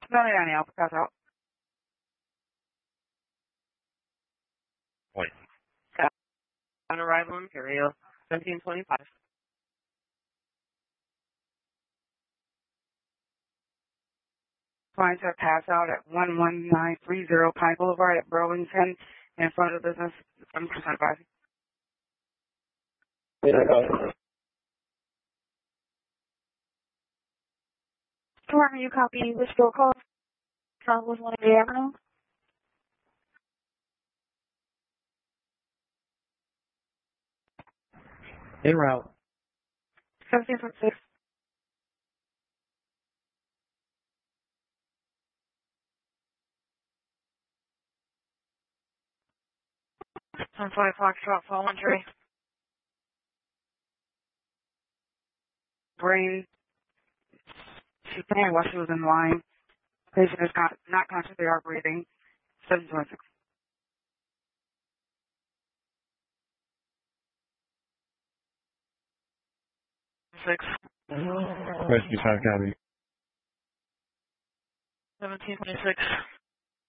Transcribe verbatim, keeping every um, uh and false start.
No, no, no, I'll pass out. Wait. On arrival, Imperial, seventeen twenty-five. Clients have passed out at one one nine three zero Pine Boulevard at Burlington in front of the business. seven percent advising. Storm, you copy this bill call from was one of the Avenue? En route. seventeen twenty-six. ten five Foxtrot, fall injury. Brain. She's saying while she was in line. Patient is not, not conscious, they are breathing. seven twenty-six. Six. Rescue five copy. seventeen twenty-six.